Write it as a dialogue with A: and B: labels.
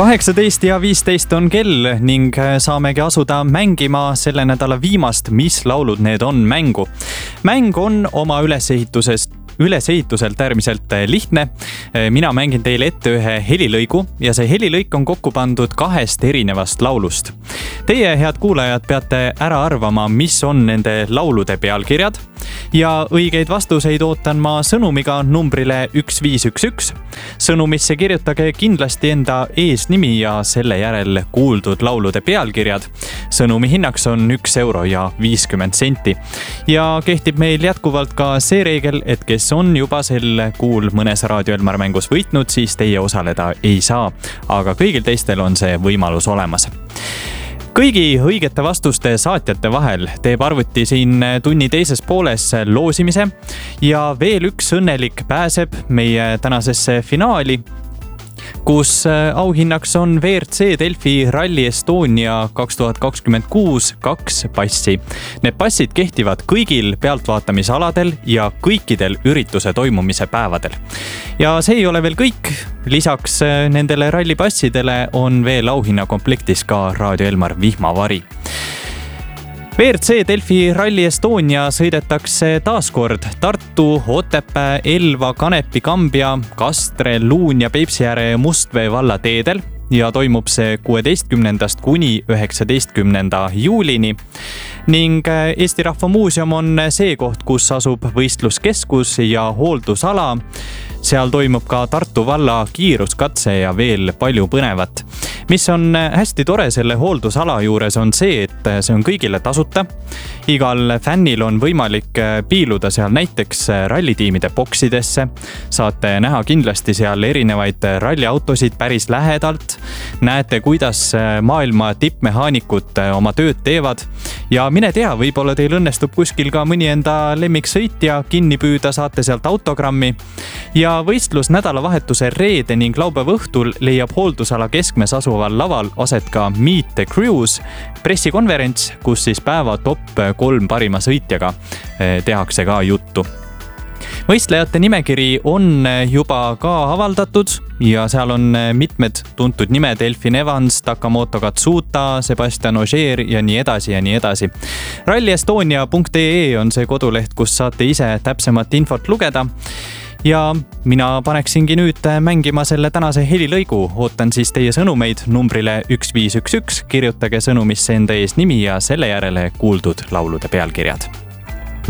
A: 18:15 on kell ning saamegi asuda mängima selle nädala viimast Mis laulud need on mängu. Mäng on oma ülesehituselt äärmiselt lihtne. Mina mängin teile ette ühe helilõigu ja see helilõik on kokku pandud 2 erinevast laulust. Teie, head kuulajad, peate ära arvama, mis on nende laulude pealkirjad ja õigeid vastuseid ootan ma sõnumiga numbrile 1511. Sõnumisse kirjutage kindlasti enda eesnimi ja selle järel kuuldud laulude pealkirjad. Sõnumi hinnaks on 1 € ja 50 senti. Ja kehtib meil jätkuvalt ka see reegel, et kes on juba sel kuul mõnes Raadio Elmar mängus võitnud, siis teie osaleda ei saa. Aga kõigil teistel on see võimalus olemas. Kõigi õigete vastuste saatjate vahel teeb arvuti siin tunni teises pooles loosimise ja veel üks õnnelik pääseb meie tänasesse finaali, kus auhinnaks on WRC Delfi Rally Estonia 2026 2 passi. Need passid kehtivad kõigil pealtvaatamisaladel ja kõikidel ürituse toimumise päevadel. Ja see ei ole veel kõik. Lisaks nendele rallipassidele on veel auhinnakomplektis ka Raadio Elmar vihmavari. WRC Delfi Rally Estonia sõidetakse taaskord Tartu, Otepää, Elva, Kanepi, Kambja, Kastre, Luun ja Peipsiääre ja Mustvee valla teedel ja toimub see 16. kuni 19. juulini. Ning Eesti Rahva Muuseum on see koht, kus asub võistluskeskus ja hooldusala. Seal toimub ka Tartu valla kiiruskatse ja veel palju põnevat. Mis on hästi tore selle hooldusala juures on see, et see on kõigile tasuta. Igal fännil on võimalik piiluda seal näiteks rallitiimide boksidesse. Saate näha kindlasti seal erinevaid ralliautosid päris lähedalt. Näete, kuidas maailma tippmehaanikud oma tööd teevad. Ja mine tea, võib-olla teil õnnestub kuskil ka mõni enda lemmiksõitja kinni püüda, saate sealt autogrammi. Ja võistlus nädalavahetuse reede ning laupäeva õhtul leiab hooldusala keskmes asuval laval aset ka Meet the Crews pressikonverents, kus siis päeva top 3 parima sõitjaga tehakse ka juttu. Võistlejate nimekiri on juba ka avaldatud ja seal on mitmed tuntud nimed: Elfin Evans, Takamoto Katsuta, Sebastian Ogier ja nii edasi ja nii edasi. rallyestonia.ee on see koduleht, kus saate ise täpsemat infot lugeda. Ja mina paneksingi nüüd mängima selle tänase helilõigu. Ootan siis teie sõnumeid numbrile 1511. Kirjutage sõnumisse enda ees nimi ja selle järele kuuldud laulude pealkirjad.